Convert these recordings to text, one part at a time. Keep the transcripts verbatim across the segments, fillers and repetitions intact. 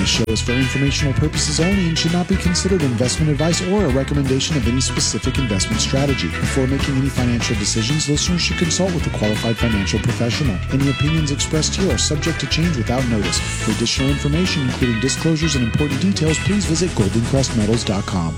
This show is for informational purposes only and should not be considered investment advice or a recommendation of any specific investment strategy. Before making any financial decisions, listeners should consult with a qualified financial professional. Any opinions expressed here are subject to change without notice. For additional information, including disclosures and important details, please visit golden crest metals dot com.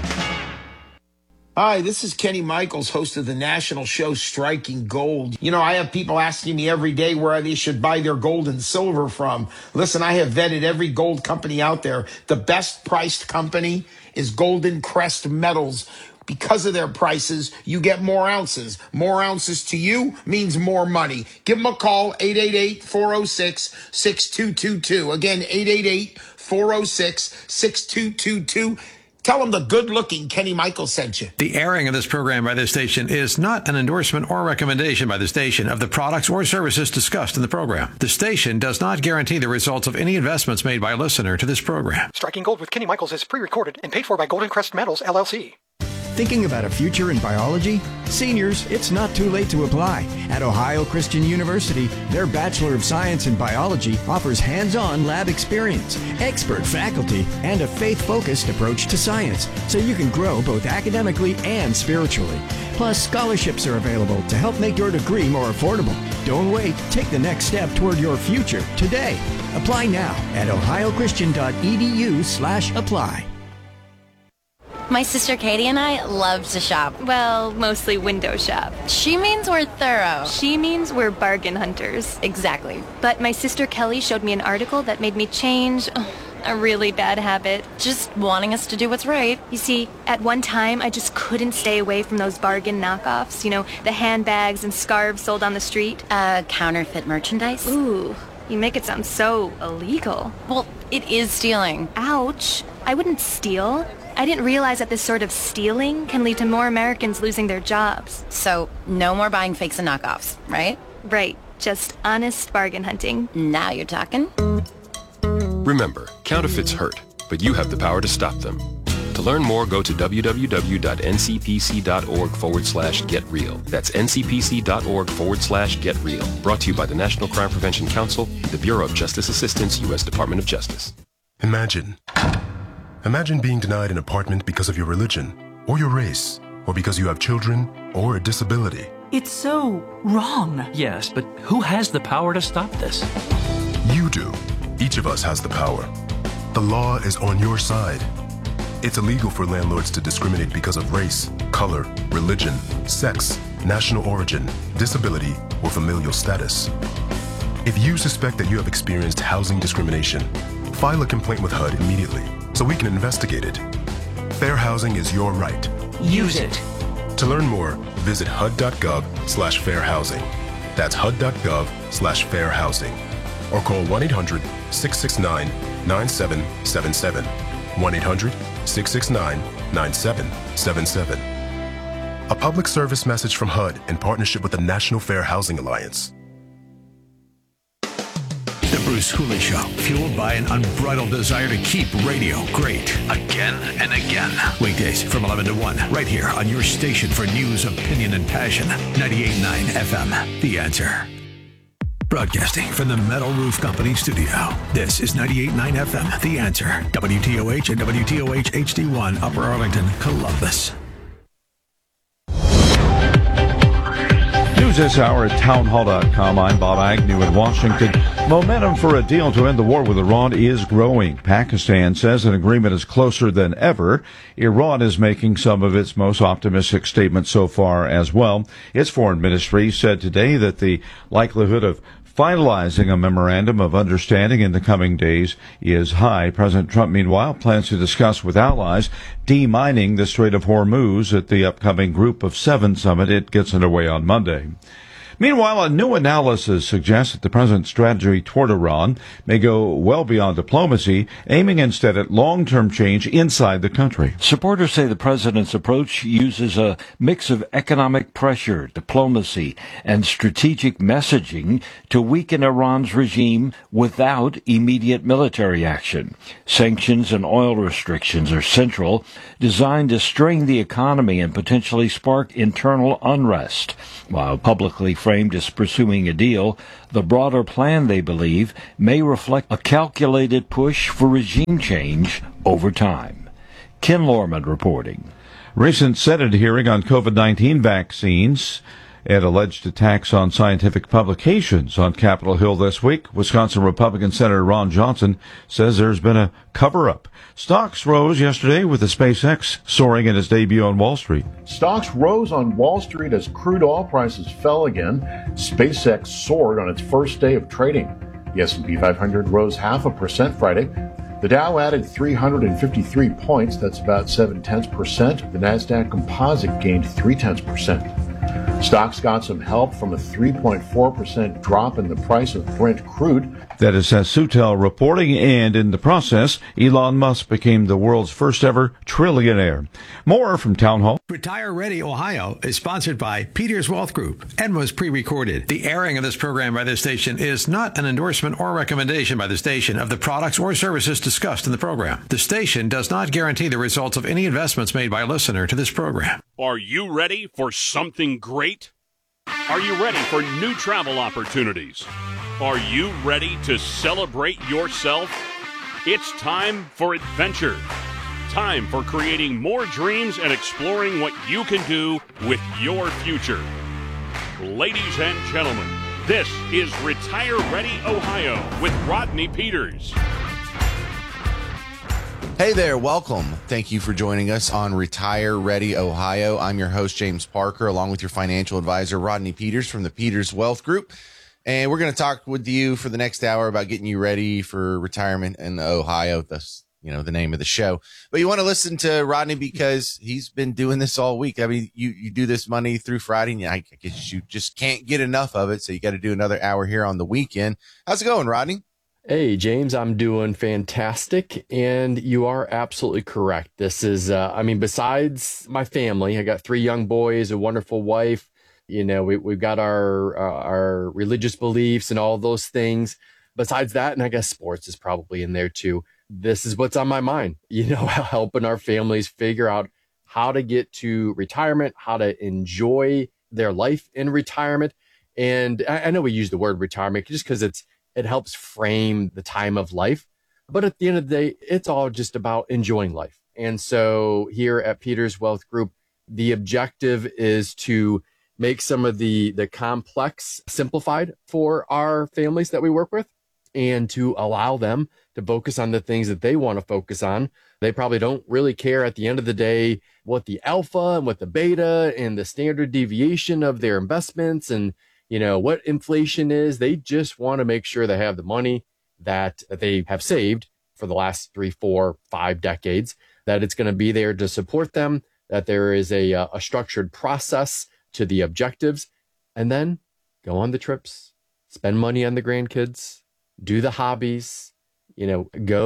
Hi, this is Kenny Michaels, host of the national show Striking Gold. You know, I have people asking me every day where they should buy their gold and silver from. Listen, I have vetted every gold company out there. The best priced company is Golden Crest Metals. Because of their prices, you get more ounces. More ounces to you means more money. Give them a call, eight eight eight, four oh six, six two two two. Again, eight eight eight, four oh six, six two two two. Tell them the good-looking Kenny Michaels sent you. The airing of this program by this station is not an endorsement or recommendation by the station of the products or services discussed in the program. The station does not guarantee the results of any investments made by a listener to this program. Striking Gold with Kenny Michaels is pre-recorded and paid for by Golden Crest Metals, L L C. Thinking about a future in biology? Seniors, it's not too late to apply. At Ohio Christian University, their Bachelor of Science in Biology offers hands-on lab experience, expert faculty, and a faith-focused approach to science, so you can grow both academically and spiritually. Plus, scholarships are available to help make your degree more affordable. Don't wait. Take the next step toward your future today. Apply now at ohio christian dot e d u slash apply. My sister Katie and I love to shop. Well, mostly window shop. She means we're thorough. She means we're bargain hunters. Exactly. But my sister Kelly showed me an article that made me change oh, a really bad habit. Just wanting us to do what's right. You see, at one time, I just couldn't stay away from those bargain knockoffs. You know, the handbags and scarves sold on the street. Uh, counterfeit merchandise? Ooh, you make it sound so illegal. Well, it is stealing. Ouch. I wouldn't steal. I didn't realize that this sort of stealing can lead to more Americans losing their jobs. So, no more buying fakes and knockoffs, right? Right. Just honest bargain hunting. Now you're talking. Remember, counterfeits hurt, but you have the power to stop them. To learn more, go to www.ncpc.org forward slash get real. That's ncpc.org forward slash get real. Brought to you by the National Crime Prevention Council, the Bureau of Justice Assistance, U S Department of Justice. Imagine. Imagine being denied an apartment because of your religion, or your race, or because you have children, or a disability. It's so wrong. Yes, but who has the power to stop this? You do. Each of us has the power. The law is on your side. It's illegal for landlords to discriminate because of race, color, religion, sex, national origin, disability, or familial status. If you suspect that you have experienced housing discrimination, file a complaint with H U D immediately so we can investigate it. Fair housing is your right. Use it. To learn more, visit H U D dot gov slash fair housing. That's H U D dot gov slash fair housing. Or call one eight hundred, six six nine, nine seven seven seven. one eight hundred, six six nine, nine seven seven seven. A public service message from H U D in partnership with the National Fair Housing Alliance. The Bruce Hooley Show, fueled by an unbridled desire to keep radio great. Again and again. Weekdays from eleven to one, right here on your station for news, opinion, and passion. ninety-eight point nine F M, The Answer. Broadcasting from the Metal Roof Company studio. This is ninety-eight point nine F M, The Answer. W T O H and W T O H H D one, Upper Arlington, Columbus. News this hour at townhall dot com. I'm Bob Agnew in Washington. Momentum for a deal to end the war with Iran is growing. Pakistan says an agreement is closer than ever. Iran is making some of its most optimistic statements so far as well. Its foreign ministry said today that the likelihood of finalizing a memorandum of understanding in the coming days is high. President Trump, meanwhile, plans to discuss with allies demining the Strait of Hormuz at the upcoming Group of Seven summit. It gets underway on Monday. Meanwhile, a new analysis suggests that the president's strategy toward Iran may go well beyond diplomacy, aiming instead at long-term change inside the country. Supporters say the president's approach uses a mix of economic pressure, diplomacy, and strategic messaging to weaken Iran's regime without immediate military action. Sanctions and oil restrictions are central, designed to strain the economy and potentially spark internal unrest, while publicly friendly framed as pursuing a deal, the broader plan, they believe, may reflect a calculated push for regime change over time. Ken Lorman reporting. Recent Senate hearing on COVID nineteen vaccines and alleged attacks on scientific publications on Capitol Hill this week. Wisconsin Republican Senator Ron Johnson says there's been a cover-up. Stocks rose yesterday with the SpaceX soaring in its debut on Wall Street. Stocks rose on Wall Street as crude oil prices fell again. SpaceX soared on its first day of trading. The S and P five hundred rose half a percent Friday. The Dow added three hundred fifty-three points. That's about seven tenths percent. The Nasdaq Composite gained three tenths percent. Stocks got some help from a three point four percent drop in the price of Brent crude. That is as Sutel reporting, and in the process, Elon Musk became the world's first ever trillionaire. More from Town Hall. Retire Ready Ohio is sponsored by Peters Wealth Group and was pre-recorded. The airing of this program by this station is not an endorsement or recommendation by the station of the products or services discussed in the program. The station does not guarantee the results of any investments made by a listener to this program. Are you ready for something great? Are you ready for new travel opportunities? Are you ready to celebrate yourself? It's time for adventure. Time for creating more dreams and exploring what you can do with your future. Ladies and gentlemen, this is Retire Ready Ohio with Rodney Peters. Hey there, welcome. Thank you for joining us on Retire Ready Ohio. I'm your host, James Parker, along with your financial advisor, Rodney Peters from the Peters Wealth Group. And we're going to talk with you for the next hour about getting you ready for retirement in Ohio. That's, you know, the name of the show. But you want to listen to Rodney because he's been doing this all week. I mean, you, you do this Monday through Friday, and I guess you just can't get enough of it. So you got to do another hour here on the weekend. How's it going, Rodney? Hey, James, I'm doing fantastic. And you are absolutely correct. This is, uh, I mean, besides my family, I got three young boys, a wonderful wife. You know, we, we've got our, uh, our religious beliefs and all those things. Besides that, and I guess sports is probably in there too. This is what's on my mind, you know, helping our families figure out how to get to retirement, how to enjoy their life in retirement. And I, I know we use the word retirement just because it's, it helps frame the time of life. But at the end of the day, it's all just about enjoying life. And so here at Peters Wealth Group, the objective is to make some of the, the complex simplified for our families that we work with, and to allow them to focus on the things that they want to focus on. They probably don't really care at the end of the day what the alpha and what the beta and the standard deviation of their investments and, you know, what inflation is. They just want to make sure they have the money that, that they have saved for the last three, four, five decades, that it's going to be there to support them, that there is a, a structured process to the objectives, and then go on the trips, spend money on the grandkids, do the hobbies, you know,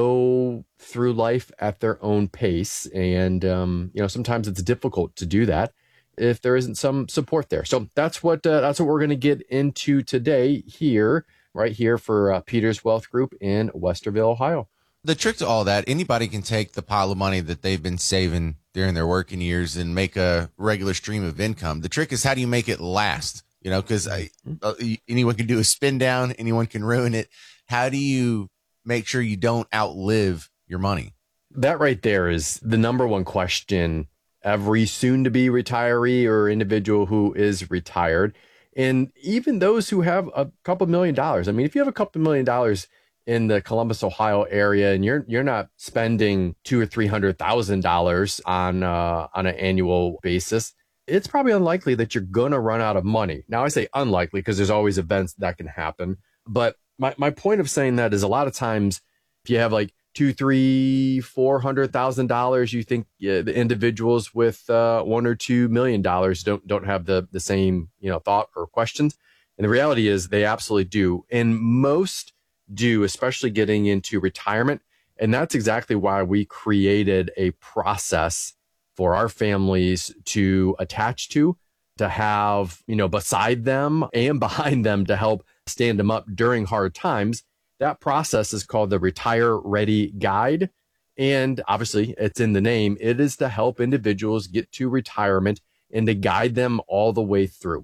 go through life at their own pace. And, um, you know, sometimes it's difficult to do that if there isn't some support there. So that's what, uh, that's what we're going to get into today here, right here for uh, Peters Wealth Group in Westerville, Ohio. The trick to all that, anybody can take the pile of money that they've been saving during their working years and make a regular stream of income. The trick is, how do you make it last? You know, because uh, anyone can do a spin down, anyone can ruin it. How do you make sure you don't outlive your money? That right there is the number one question every soon-to-be retiree or individual who is retired, and even those who have a couple million dollars. I mean, if you have a couple million dollars in the Columbus, Ohio area, and you're you're not spending two or three hundred thousand dollars on uh, on an annual basis, it's probably unlikely that you're gonna run out of money. Now, I say unlikely because there's always events that can happen. But my my point of saying that is, a lot of times, if you have like two, three, four hundred thousand dollars, you think yeah, the individuals with uh, one or two million dollars don't don't have the the same you know thought or questions. And the reality is, they absolutely do, and most do, especially getting into retirement. And that's exactly why we created a process for our families to attach to, to have, you know, beside them and behind them to help stand them up during hard times. That process is called the Retire Ready Guide. And obviously, it's in the name. It is to help individuals get to retirement and to guide them all the way through.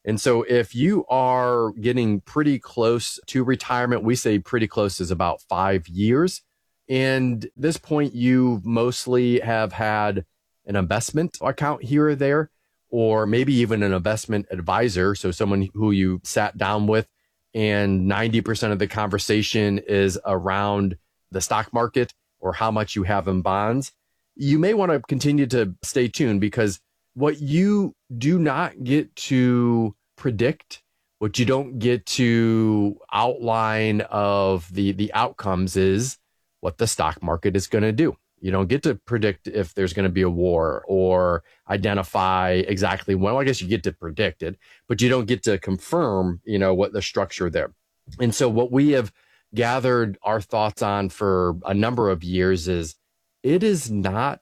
And so if you are getting pretty close to retirement, we say pretty close is about five years. And at this point, you mostly have had an investment account here or there, or maybe even an investment advisor. So someone who you sat down with and ninety percent of the conversation is around the stock market or how much you have in bonds. You may want to continue to stay tuned, because what you do not get to predict, what you don't get to outline of the, the outcomes is what the stock market is going to do. You don't get to predict if there's going to be a war or identify exactly when. Well, I guess you get to predict it, but you don't get to confirm, you know, what the structure there. And so what we have gathered our thoughts on for a number of years is it is not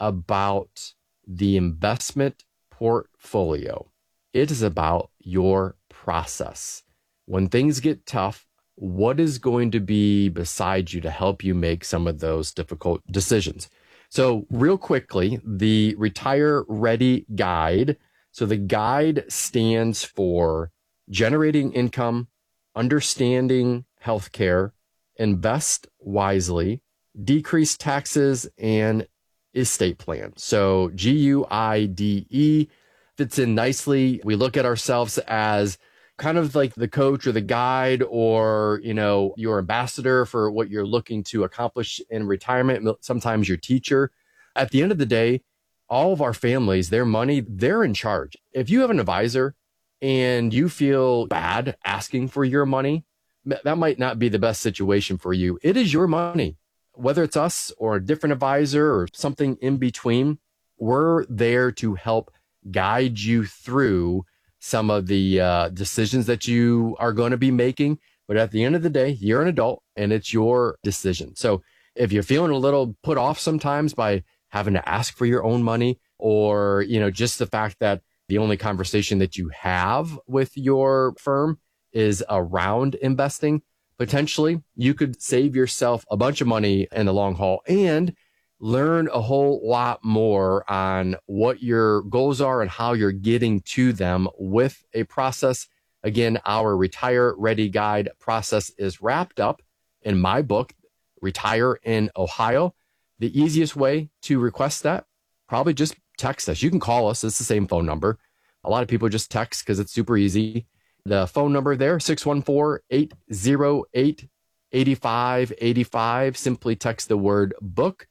about the investment portfolio. It is about your process. When things get tough, what is going to be beside you to help you make some of those difficult decisions? So real quickly, the Retire Ready Guide. So the guide stands for generating income, understanding healthcare, invest wisely, decrease taxes, and estate plan. So G U I D E fits in nicely. We look at ourselves as kind of like the coach or the guide, or, you know, your ambassador for what you're looking to accomplish in retirement, sometimes your teacher. At the end of the day, all of our families, their money, they're in charge. If you have an advisor and you feel bad asking for your money, that might not be the best situation for you. It is your money, whether it's us or a different advisor or something in between. We're there to help guide you through some of the uh, decisions that you are going to be making. But at the end of the day, you're an adult and it's your decision. So if you're feeling a little put off sometimes by having to ask for your own money, or, you know, just the fact that the only conversation that you have with your firm is around investing, potentially you could save yourself a bunch of money in the long haul and learn a whole lot more on what your goals are and how you're getting to them with a process. Again, our Retire Ready Guide process is wrapped up in my book, Retire in Ohio. The easiest way to request that, probably just text us. You can call us. It's the same phone number. A lot of people just text because it's super easy. The phone number there, six one four, eight zero eight, eight five eight five. Simply text the word book,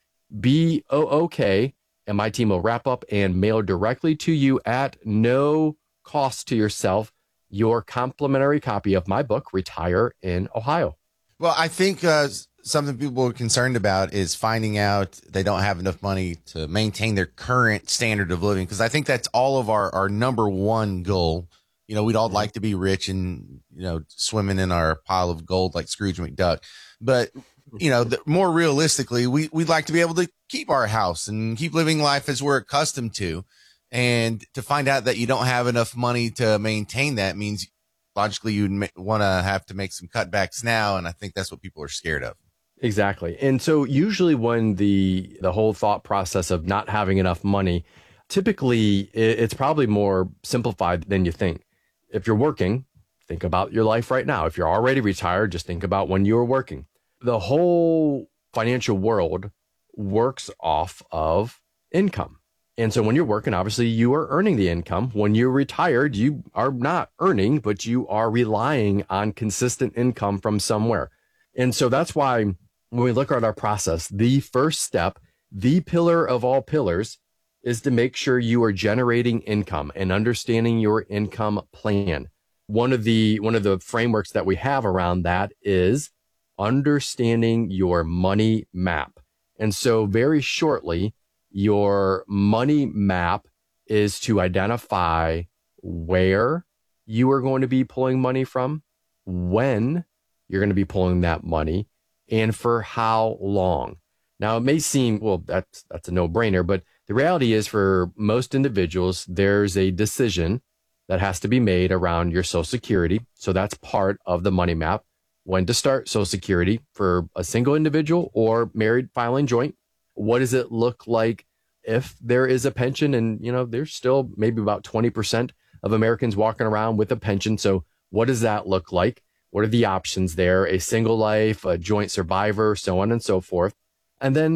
B O O K, and my team will wrap up and mail directly to you at no cost to yourself your complimentary copy of my book, Retire in Ohio. Well, I think uh, something people are concerned about is finding out they don't have enough money to maintain their current standard of living, because I think that's all of our, our number one goal. You know, we'd all like to be rich and, you know, swimming in our pile of gold like Scrooge McDuck. But, you know, the, more realistically, we, we'd like to be able to keep our house and keep living life as we're accustomed to. And to find out that you don't have enough money to maintain that means logically you'd ma- want to have to make some cutbacks now. And I think that's what people are scared of. Exactly. And so usually when the the whole thought process of not having enough money, typically it's probably more simplified than you think. If you're working, think about your life right now. If you're already retired, just think about when you were working. The whole financial world works off of income. And so when you're working, obviously you are earning the income. When you're retired, you are not earning, but you are relying on consistent income from somewhere. And so that's why when we look at our process, the first step, the pillar of all pillars, is to make sure you are generating income and understanding your income plan. One of the one of the frameworks that we have around that is understanding your money map. And so very shortly, your money map is to identify where you are going to be pulling money from, when you're going to be pulling that money, and for how long. Now, it may seem, well, that's that's a no-brainer, but the reality is for most individuals, there's a decision that has to be made around your Social Security. So that's part of the money map. When to start Social Security for a single individual or married filing joint. What does it look like if there is a pension? And, you know, there's still maybe about twenty percent of Americans walking around with a pension. So what does that look like? What are the options there? A single life, a joint survivor, so on and so forth. And then